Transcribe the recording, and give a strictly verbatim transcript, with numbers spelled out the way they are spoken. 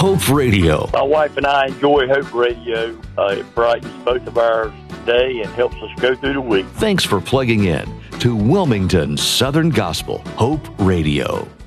Hope Radio. My wife and I enjoy Hope Radio. Uh, it brightens both of our day and helps us go through the week. Thanks for plugging in to Wilmington Southern Gospel Hope Radio.